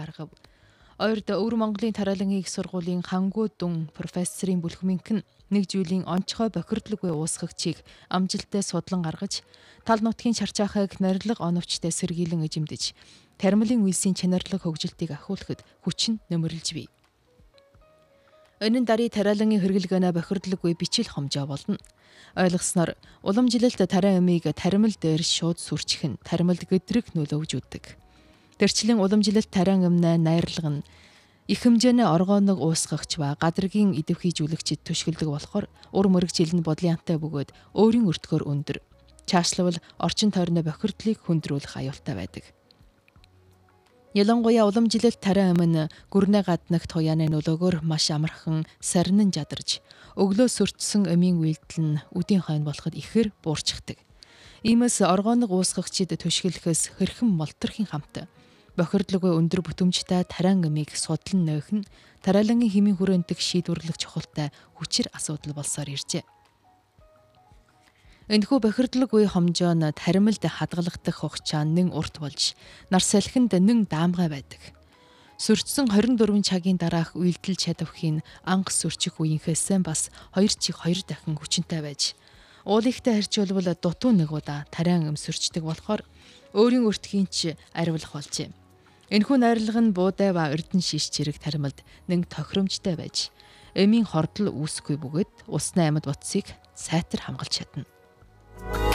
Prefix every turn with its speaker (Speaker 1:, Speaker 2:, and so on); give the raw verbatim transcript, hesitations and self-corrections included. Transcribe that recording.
Speaker 1: гаргав. Ойрд Өвөр Монголын тариалангийн их сургуулийн хангуу дун профессорын бүлхмийнх нь нэг зүйлийн онцгой бохирдлоггүй уусгагчийг амжилттай судлан гаргаж, тал нутгийн чарчаахайг нарилга оновчтой сэргийлэн эжимдэж, таримлын үйлсийн чанарлаг хөгжилтийг ахиулахад хүчин нөмөрлж бий. Энэ нь дарий тариалангийн хэрэглэгээнэ бохирдлоггүй бичил хомжоо болно. Ойлгосноор уламжилалт тариа амийг таримл дээр шууд сүрчих нь таримлд гэдрэг нөлөөвж үддэг. Тэрчлэн уламжилалт тариа амнаа найрлага нь их хэмжээний оргооног уусгагч ба гадаргийн идэвхийжүүлэгчид түшгэлдэг болохоор ур мөрөгжил нь бодлын амтай бөгөөд өөрийн өртгөөр өндөр. Чаашлавал орчин тойрны бохирдлыг хүндрүүлэх аюултай байдаг. Ялангуяа уламжилалт тариа ам нь гүрнэ гаднах туяаны нөлөөгөөр маш амархан сарнин жадарж, өглөө сөрчсөн амийн үйлдэл нь үдийн хойно болоход ихээр буурчдаг. Иймээс оргооног уусгагчид түшгэлэхээс хэрхэн молторхийн хамт бохирдлоггүй өндөр бүтэмжтэй тариан амийг судлан нөөх нь тариалангийн хэмийн хүрээндх шийдвэрлэх чухалтай хүчир асуудал болсоор иржээ. Энэхүү бохирдлоггүй хомжоо нь таримлд хадгалагдах хугацаа нэн урт болж, нар салхинд нэн даамгай байдаг. Сөрчсөн хорин дөрвөн цагийн дараах үйлдэл чадвахын анх сөрчих үеийнхээс бас хоёр чих хоёр дахин хүчинтэй байж, уулыхтай харьцуулбал дутуу нэг удаа тариан ам сөрчдөг болохоор өөрийн өртгийн ч аривлах болжээ. Энэхүү найрлага нь буудай ба эрдэн шиш чирэг таримлд нэг тохиромжтой байж, эмийн хордол үүсэхгүй бөгөөд усны амьд утсыг сайтар хамгаалж чадна.